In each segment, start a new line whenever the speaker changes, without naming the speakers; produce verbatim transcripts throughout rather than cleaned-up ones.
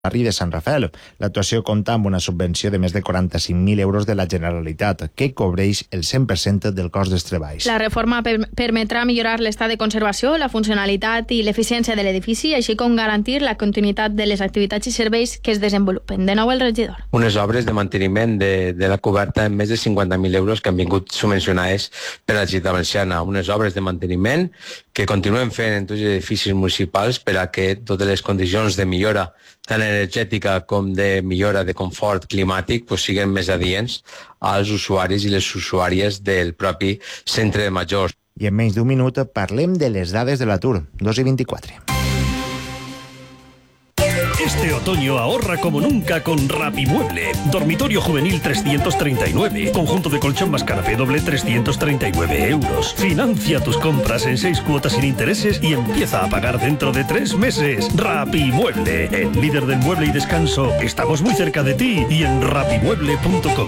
barri de Sant Rafael. L'actuació compta amb una subvenció de més de quaranta-cinc mil euros de la Generalitat, que cobreix el cent per cent del cost dels treballs.
La reforma per permetrà millorar l'estat de conservació, la funcionalitat i l'eficiència de l'edifici, així com garantir la continuïtat de les activitats i serveis que es desenvolupen. De nou el regidor.
Unes obres de manteniment de, de la coberta en més de cinquanta mil euros que han vingut subvencionades per la Generalitat Valenciana. Unes obres de manteniment que continuem fent en tots els edificis municipals per a que totes les condicions de millora tant energètica com de millora de confort climàtic pues, siguin més adients als usuaris i les usuàries del propi centre de majors.
I en menys d'un minut parlem de les dades de l'atur. dos i vint-i-quatre.
Este otoño ahorra como nunca con Rapimueble. Dormitorio juvenil trescientos treinta y nueve. Conjunto de colchón más canapé doble trescientos treinta y nueve euros. Financia tus compras en seis cuotas sin intereses y empieza a pagar dentro de tres meses. Rapimueble, el líder del mueble y descanso. Estamos muy cerca de ti y en rapimueble punto com.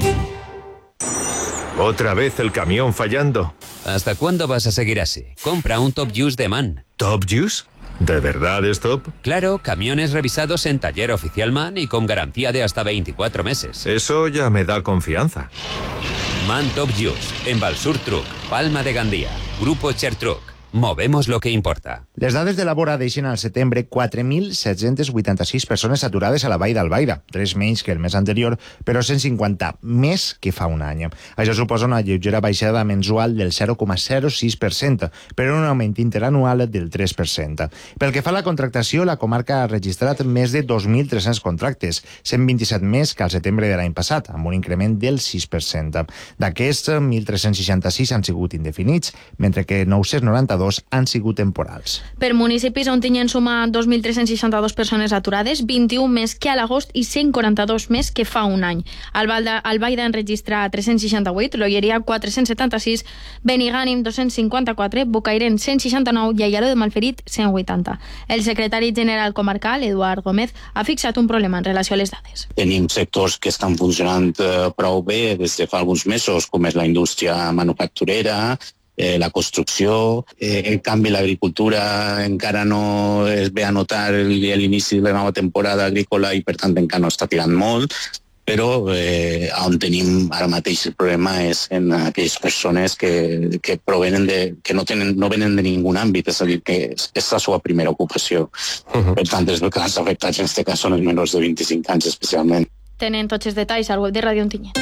¿Otra vez el camión fallando?
¿Hasta cuándo vas a seguir así? Compra un Top Use de MAN.
¿Top Use? ¿De verdad es top?
Claro, camiones revisados en taller oficial MAN y con garantía de hasta veinticuatro meses.
Eso ya me da confianza.
MAN Top Use, en Valsur Truck, Palma de Gandía, Grupo Cher Truck. Movemos lo que importa.
Les dades de la Bora deixen al setembre quatre mil set-cents vuitanta-sis persones aturades a la Vall d'Albaida, tres menys que el mes anterior, però cent cinquanta més que fa un any. Això suposa una lleugera baixada mensual del zero coma zero sis per cent, però un augment interanual del tres per cent. Pel que fa a la contractació, la comarca ha registrat més de dos mil tres-cents contractes, cent vint-i-set més que al setembre de l'any passat, amb un increment del sis per cent. D'aquests, mil tres-cents seixanta-sis han sigut indefinits, mentre que nou-cents noranta-dos han sigut temporals.
Per municipis on tinguin suma dos mil tres-cents seixanta-dos persones aturades, vint-i-u més que a l'agost i cent quaranta-dos més que fa un any. Albaida en registra tres-cents seixanta-vuit, l'Olleria quatre-cents setanta-sis, Benigànim dos-cents cinquanta-quatre, Bocairent cent seixanta-nou i Aielo de Malferit cent vuitanta. El secretari general comarcal, Eduard Gómez, ha fixat un problema en relació a les dades.
Tenim sectors que estan funcionant prou bé des de fa alguns mesos, com és la indústria manufacturera, Eh, la construcció, eh, en canvi l'agricultura encara no es ve a notar l'inici de la nova temporada agrícola i per tant encara no està tirant molt, però eh, on tenim ara mateix el problema és en aquelles persones que, que provenen de, que no, tenen, no venen de ningun àmbit, és a dir, que és, és la seva primera ocupació. Uh-huh. Per tant, els grans afectats en aquest cas són els menors de vint-i-cinc anys especialment.
Tenen tots els detalls al web de Ràdio Ontinyent.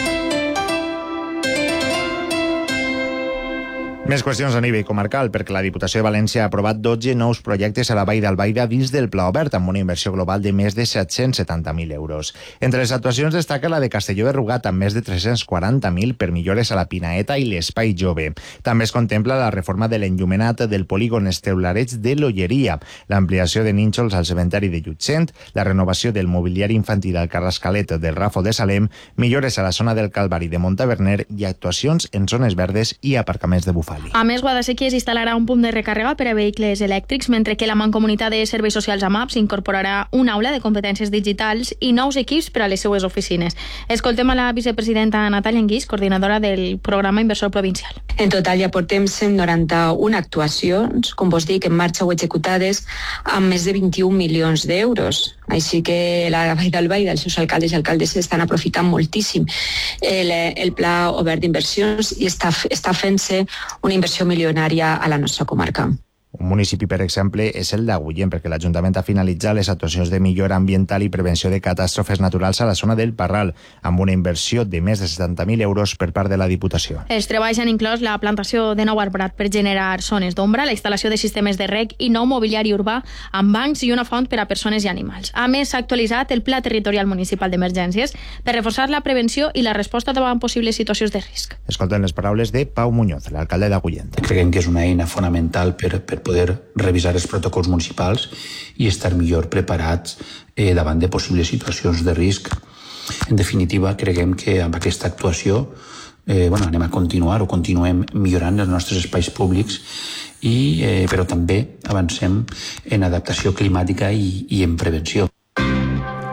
Més qüestions a nivell comarcal, perquè la Diputació de València ha aprovat dotze nous projectes a la Vall d'Albaida dins del Pla Obert, amb una inversió global de més de set-cents setanta mil euros. Entre les actuacions destaca la de Castelló de Rugat, amb més de tres-cents quaranta mil per millores a la Pinaeta i l'Espai Jove. També es contempla la reforma de l'enllumenat del polígon Esteulareig de l'Olleria, l'ampliació de nínxols al cementeri de Llutxent, la renovació del mobiliari infantil al Carrascalet del Ràfol de Salem, millores a la zona del Calvari de Montaverner i actuacions en zones verdes i aparcaments de Bufali.
A més, Guadasséquies instal·larà un punt de recàrrega per a vehicles elèctrics, mentre que la Mancomunitat de Serveis Socials AMAPS incorporarà una aula de competències digitals i nous equips per a les seues oficines. Escoltem a la vicepresidenta Natàlia Anguix, coordinadora del programa inversor provincial.
En total ja portem cent noranta-una actuacions, com vos dic, en marxa o executades, amb més de vint-i-un milions d'euros. Així que la Vall d'Albaida, els seus alcaldes i alcaldes estan aprofitant moltíssim el, el pla obert d'inversions i està, està fent-se una inversió milionària a la nostra comarca.
Un municipi, per exemple, és el d'Agullent, perquè l'Ajuntament ha finalitzat les actuacions de millora ambiental i prevenció de catàstrofes naturals a la zona del Parral, amb una inversió de més de setanta mil euros per part de la Diputació.
Els treballs han inclòs la plantació de nou arbrat per generar zones d'ombra, la instal·lació de sistemes de reg i nou mobiliari urbà amb bancs i una font per a persones i animals. A més, s'ha actualitzat el Pla Territorial Municipal d'Emergències per reforçar la prevenció i la resposta davant possibles situacions de risc.
Escolten les paraules de Pau Muñoz, l'alcalde d'Agullent.
Creiem que és una eina fonamental per, per poder revisar els protocols municipals i estar millor preparats eh, davant de possibles situacions de risc. En definitiva, creiem que amb aquesta actuació eh, bueno, anem a continuar o continuem millorant els nostres espais públics, i, eh, però també avancem en adaptació climàtica i, i en prevenció.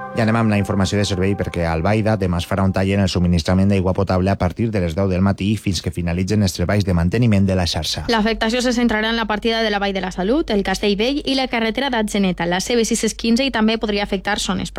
I anem amb la informació de servei perquè a Albaida demà es farà un tall en el subministrament d'aigua potable a partir de les deu del matí fins que finalitzen els treballs de manteniment de la xarxa.
L'afectació se centrarà en la partida de la Vall de la Salut, el Castellvell i la carretera d'Atzeneta, la C B sis cents quinze, i també podria afectar zones